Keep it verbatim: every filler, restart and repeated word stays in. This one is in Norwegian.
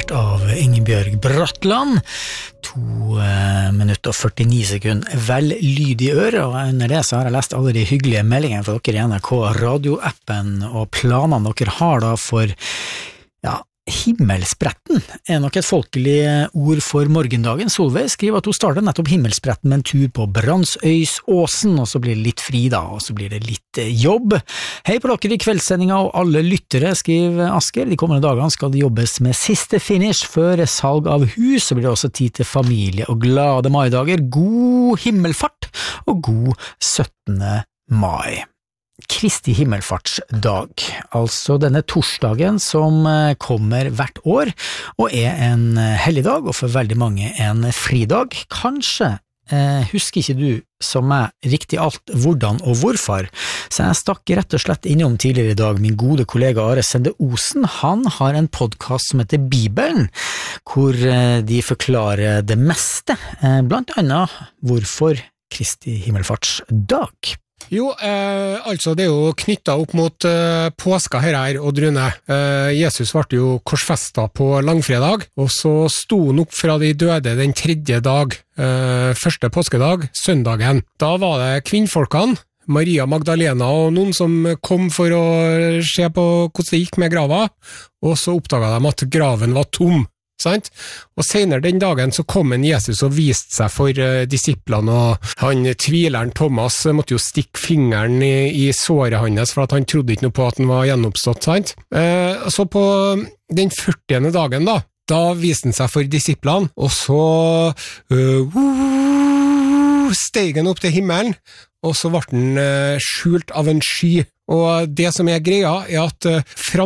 servert av Ingebjørg Bratland. To eh, minutter og førtini sekunder vel lyd i øret, og under det så har jeg lest alle de hyggelige meldingene for dere i N R K radioappen, og planene dere har da for, ja, himmelspretten er nok et folkelig ord for morgendagen. Solveig skriver at hun starter nettopp himmelspretten med en tur på Brandsøysåsen, og så blir det litt fri da, og så blir det litt jobb. Hei på dere i kveldssendinga og alle lyttere, skriver Asker. De kommende dagene skal det jobbes med siste finish før salg av hus, så blir det også tid til familie og glade maidager. God himmelfart og god syttende mai. Kristi himmelfartsdag, altså denne torsdagen som kommer hvert år, og er en helligdag, og for veldig mange en fridag. Kanskje eh, husker ikke du som er riktig alt hvordan og hvorfor, så jeg stakk rett og slett innom tidligere i dag min gode kollega Are Sende Osen. Han har en podcast som heter Bibelen, hvor de forklarer det meste, eh, blant annet hvorfor Kristi himmelfartsdag. Jo, eh, altså det er jo knyttet opp mot eh, påska her her, og Drune. Eh, Jesus ble jo korsfestet på langfredag, og så sto han opp fra de døde den tredje dag, eh, første påskedag, søndagen. Da var det kvinnfolkene, Maria Magdalena og noen som kom for å se på hvordan det gikk med grava, og så oppdaget de at graven var tom. Sant? Og senere den dagen så kom en Jesus og viste seg for uh, disiplene, og han tvileren Thomas måtte jo stikke fingeren i, i såret hans, for at han trodde ikke noe på at han var gjenoppstått, sant? Uh, så på den førtiende dagen da, da viste han seg for disiplene, og så uh, uh, steg han opp til himmelen, og så ble han uh, skjult av en sky. Og det som er greia er at uh, fram